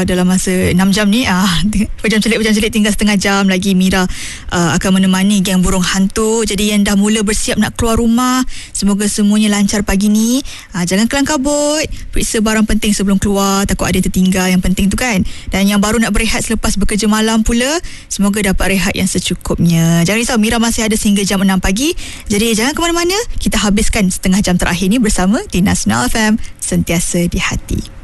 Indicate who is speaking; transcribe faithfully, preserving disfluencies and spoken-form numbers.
Speaker 1: keluar dalam masa enam jam ni. Ah, Pejam Celik Pejam Celik tinggal setengah jam lagi. Mira uh, akan menemani geng burung hantu. Jadi yang dah mula bersiap nak keluar rumah, semoga semuanya lancar pagi ni. Ah, jangan kelang kabut, periksa barang penting sebelum keluar, takut ada yang tertinggal yang penting tu kan. Dan yang baru nak berehat selepas bekerja malam pula, semoga dapat rehat yang secukupnya. Jangan risau, Mira masih ada sehingga jam enam pagi. Jadi jangan ke mana-mana, kita habiskan setengah jam terakhir ni bersama di Nasional F M, sentiasa di hati.